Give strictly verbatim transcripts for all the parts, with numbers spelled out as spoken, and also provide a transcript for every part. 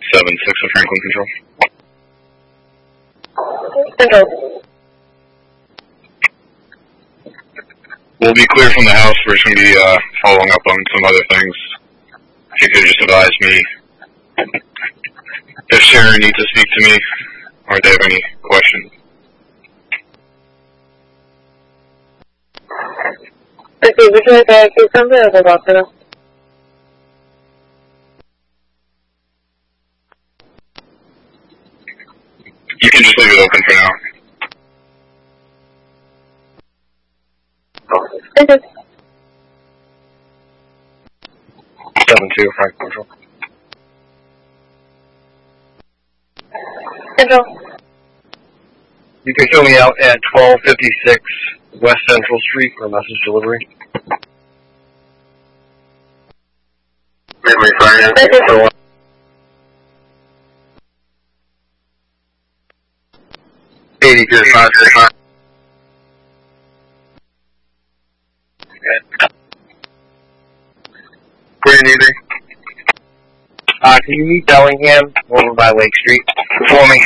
seven six of Franklin Control. Control. We'll be clear from the house. We're just going to be uh, following up on some other things. If you could just advise me if Sharon needs to speak to me or if they have any questions. Okay, would you like to say something or the doctor? You can just leave it open for now. Okay. seven two, Frank Control. Control. You can fill me out at twelve fifty-six West Central Street for message delivery. Memory fire. Okay. eighty-two, five, six, five. Grand evening. Uh, can you meet Bellingham over by Lake Street for me?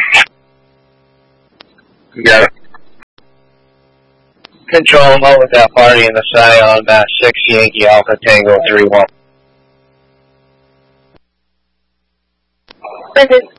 You got it. Control, I'm out with that party in the Scion, uh, six Yankee Alpha Tango three one. Okay.